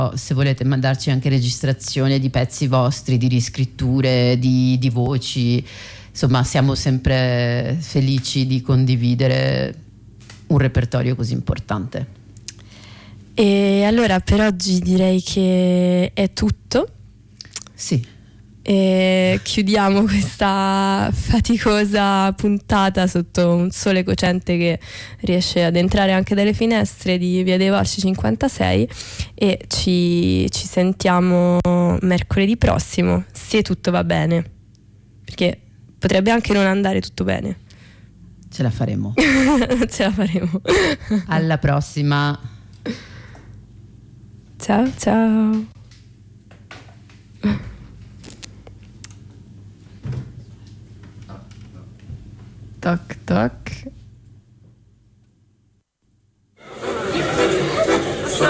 se volete mandarci anche registrazioni di pezzi vostri, di riscritture, di voci, insomma siamo sempre felici di condividere un repertorio così importante. E allora per oggi direi che è tutto. Sì. E chiudiamo questa faticosa puntata sotto un sole cocente che riesce ad entrare anche dalle finestre di Via dei Volsci 56, e ci sentiamo mercoledì prossimo, se tutto va bene, perché potrebbe anche non andare tutto bene. Ce la faremo. Ce la faremo. Alla prossima. Ciao ciao. Toc toc.